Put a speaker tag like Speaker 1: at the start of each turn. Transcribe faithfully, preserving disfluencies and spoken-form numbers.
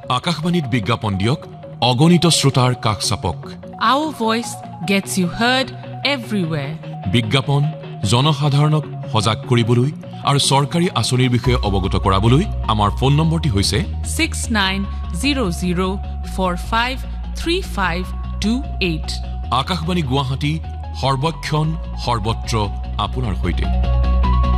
Speaker 1: আকাশবাণীত বিজ্ঞাপন দিয়ক অগণিত শ্ৰোতাৰ কাষ চাপক
Speaker 2: Our voice gets you heard everywhere.
Speaker 1: বিজ্ঞাপন জনসাধাৰণক সজাগ কৰিবলৈ আৰু চৰকাৰী আঁচনিৰ বিষয়ে অৱগত কৰাবলৈ আমাৰ ফোন নম্বৰটি হৈছে
Speaker 2: six nine zero zero four five three five two eight.
Speaker 1: Akashvani Guwahati সৰ্বক্ষণ সৰ্বত্ৰ আপোনাৰ সৈতে